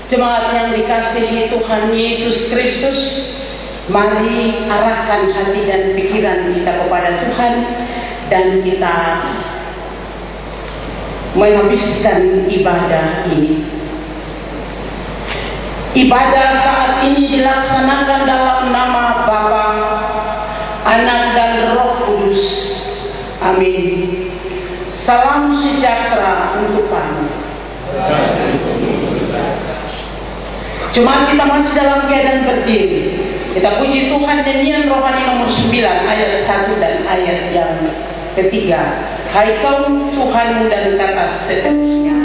Jemaat yang dikasihi Tuhan Yesus Kristus, mari arahkan hati dan pikiran kita kepada Tuhan dan kita menghabiskan ibadah ini. Ibadah saat ini dilaksanakan dalam nama Bapa, Anak dan Roh Kudus. Amin. Salam sejahtera untuk kamu. Jemaat kita masih dalam keadaan berdiri. Kita puji Tuhan nyanyian rohani nomor 9 ayat 1 dan ayat yang ketiga. Hai kau Tuhanmu dan kata seterusnya.